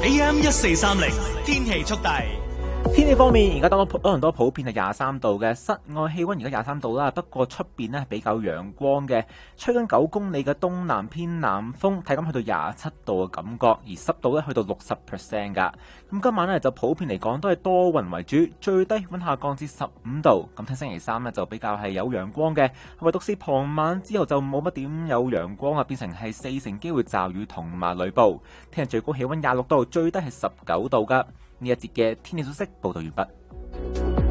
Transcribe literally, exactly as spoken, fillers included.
A M 一四三零天氣速遞。 天氣方面，而家多多倫多普遍係廿三度嘅，室外氣溫而家廿三度啦。不過出邊呢比較陽光嘅，吹緊九公里嘅東南偏南風，體感去到廿七度嘅感覺，而濕度咧去到六十 percent 噶。咁今晚呢就普遍嚟講都係多雲為主，最低氣溫下降至十五度。咁聽星期三呢就比較係有陽光嘅，唯獨是傍晚之後就冇乜點有陽光啊，變成係四成機會驟雨同埋雷暴。聽日最高氣溫廿六度，最低係十九度噶。呢一節嘅天氣消息報道完畢。